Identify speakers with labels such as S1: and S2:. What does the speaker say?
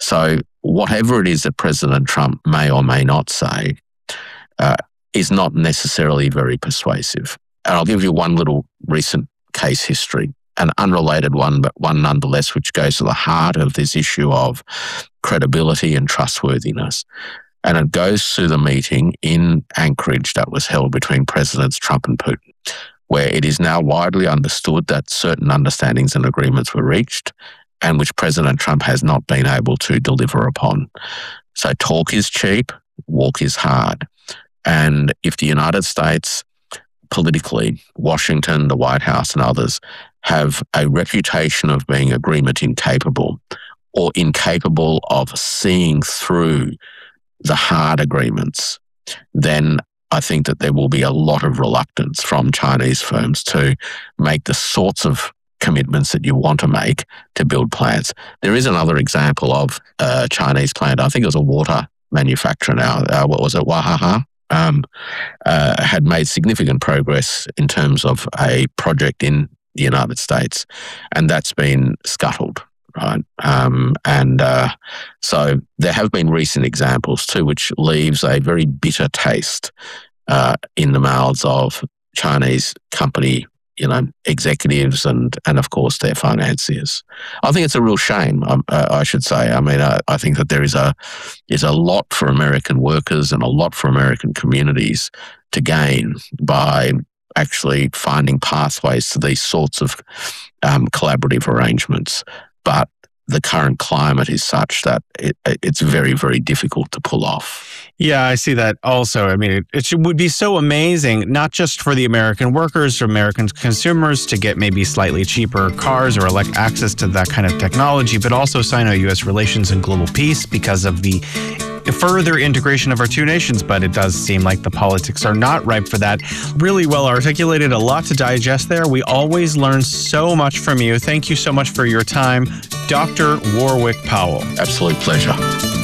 S1: So whatever it is that President Trump may or may not say is not necessarily very persuasive. And I'll give you one little recent case history, an unrelated one, but one nonetheless, which goes to the heart of this issue of credibility and trustworthiness. And it goes to the meeting in Anchorage that was held between Presidents Trump and Putin, where it is now widely understood that certain understandings and agreements were reached and which President Trump has not been able to deliver upon. So talk is cheap, walk is hard. And if the United States politically, Washington, the White House and others have a reputation of being agreement incapable or incapable of seeing through the hard agreements, then I think that there will be a lot of reluctance from Chinese firms to make the sorts of commitments that you want to make to build plants. There is another example of a Chinese plant, I think it was a water manufacturer now, what was it, Wahaha? Had made significant progress in terms of a project in the United States, and that's been scuttled, right? So there have been recent examples too, which leaves a very bitter taste in the mouths of Chinese company, executives and of course their financiers. I think it's a real shame. I should say. I mean, I think that there is a lot for American workers and a lot for American communities to gain by actually finding pathways to these sorts of collaborative arrangements. But the current climate is such that it's very, very difficult to pull off.
S2: Yeah, I see that also. I mean, it would be so amazing, not just for the American workers or American consumers to get maybe slightly cheaper cars or access to that kind of technology, but also Sino-U.S. relations and global peace because of the further integration of our two nations. But it does seem like the politics are not ripe for that. Really well articulated, a lot to digest there. We always learn so much from you. Thank you so much for your time, Dr. Warwick Powell.
S1: Absolute pleasure.